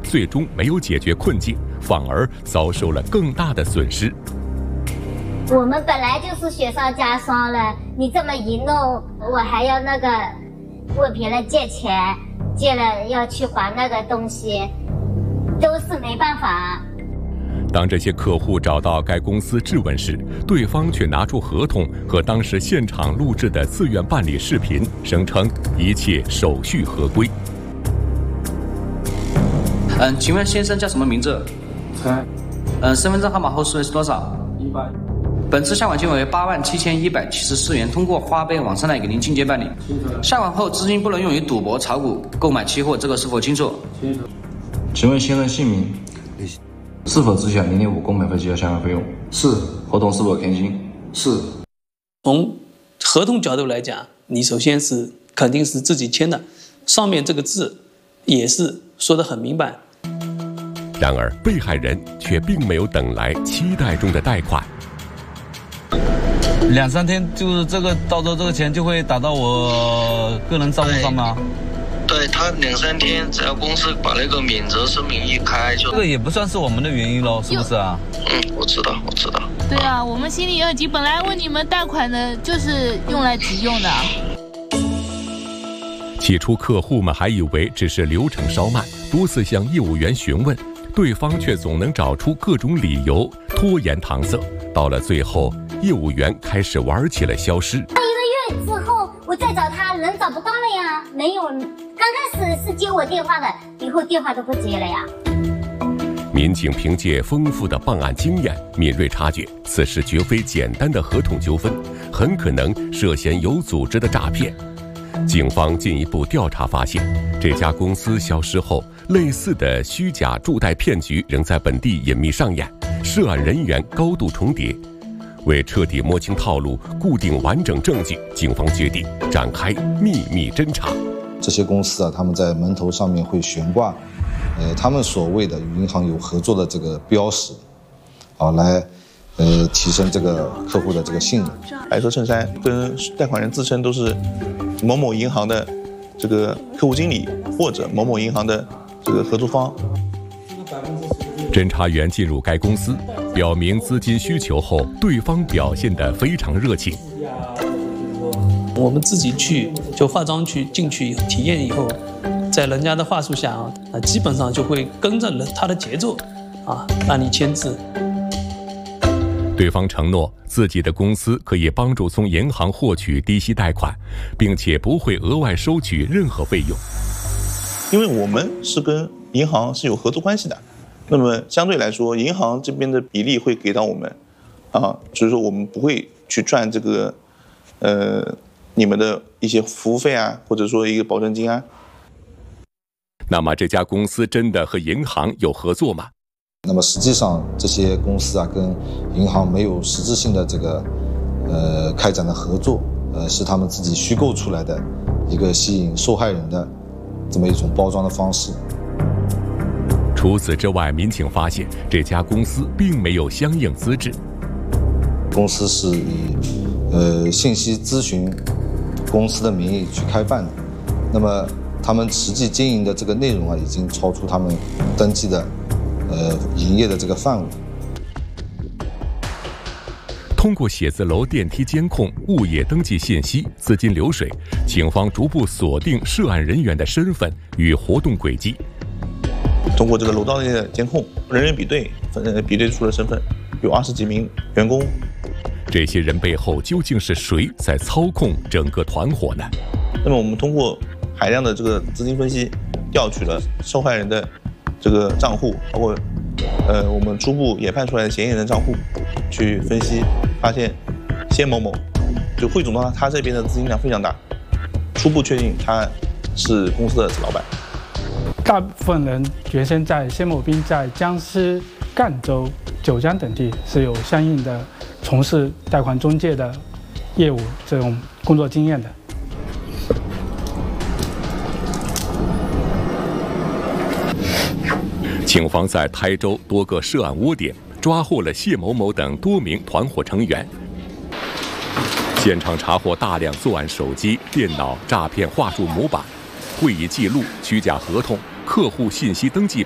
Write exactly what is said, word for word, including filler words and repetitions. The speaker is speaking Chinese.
最终没有解决困境，反而遭受了更大的损失。 我们本来就是雪上加霜了，你这么一弄，我还要那个问别人借钱，借了要去还那个东西，都是没办法。 当这些客户找到该公司质问时，对方却拿出合同和当时现场录制的自愿办理视频，声称一切手续合规。 嗯，请问先生叫什么名字？ 陈。 嗯，身份证号码后四位是多少？ 一百。 本次下款金额为八万七千一百七十四元，通过花呗网上来给您进阶办理。下款后资金不能用于赌博、炒股、购买期货，这个是否清楚？ 清楚。 请问先生姓名？是否知晓零点五购买费及相关费用？ 是。 合同是否填薪？ 是。 从合同角度来讲，你首先是肯定是自己签的，上面这个字也是说得很明白。 然而，被害人却并没有等来期待中的贷款。 两三天，就是这个到时候这个钱就会打到我个人账户上吗？ 对，他两三天，只要公司把那个免责声明一开就。 这个也不算是我们的原因喽，是不是啊？ 嗯，我知道，我知道。 对啊，我们心里要急，本来问你们贷款的，就是用来急用的。 起初，客户们还以为只是流程稍慢，多次向业务员询问，对方却总能找出各种理由拖延搪塞。到了最后，业务员开始玩起了消失。 一个月之后，我再找他，人找不到了呀，没有。刚开始是接我电话的，以后电话都不接了呀。 民警凭借丰富的办案经验，敏锐察觉此事绝非简单的合同纠纷，很可能涉嫌有组织的诈骗。警方进一步调查发现，这家公司消失后，类似的虚假助贷骗局仍在本地隐秘上演，涉案人员高度重叠。为彻底摸清套路，固定完整证据，警方决定展开秘密侦查。 这些公司啊，他们在门头上面会悬挂，呃，他们所谓的与银行有合作的这个标识，啊，来，呃，提升这个客户的这个信任。 白色衬衫跟贷款人自称都是某某银行的这个客户经理或者某某银行的这个合作方。 侦查员进入该公司，表明资金需求后，对方表现得非常热情。 我们自己去就化妆去进去体验以后，在人家的话术下啊，那基本上就会跟着他的节奏啊，让你签字。 对方承诺自己的公司可以帮助从银行获取低息贷款，并且不会额外收取任何费用。 因为我们是跟银行是有合作关系的，那么相对来说，银行这边的比例会给到我们，啊，所以说我们不会去赚这个，呃，你们的一些服务费啊，或者说一个保证金啊。 那么这家公司真的和银行有合作吗？ 那么实际上这些公司啊，跟银行没有实质性的这个，呃，开展的合作，呃，是他们自己虚构出来的一个吸引受害人的这么一种包装的方式。 除此之外，民警发现这家公司并没有相应资质。 公司是以呃信息咨询公司的名义去开办的，那么他们实际经营的这个内容啊，已经超出他们登记的呃营业的这个范围。 通过写字楼电梯监控、物业登记信息、资金流水，警方逐步锁定涉案人员的身份与活动轨迹。 通过这个楼道内的监控，人员比对，呃，比对出了身份，有二十几名员工。 这些人背后究竟是谁在操控整个团伙呢？ 那么我们通过海量的这个资金分析，调取了受害人的这个账户，包括呃我们初步研判出来的嫌疑人的账户，去分析，发现谢某某就汇总到他这边的资金量非常大，初步确定他是公司的老板。 大部分人原先在谢某斌在江西赣州、九江等地是有相应的从事贷款中介的业务这种工作经验的。 警方在台州多个涉案窝点抓获了谢某某等多名团伙成员，现场查获大量作案手机、电脑、诈骗话术模板、会议记录、虚假合同、客户信息登记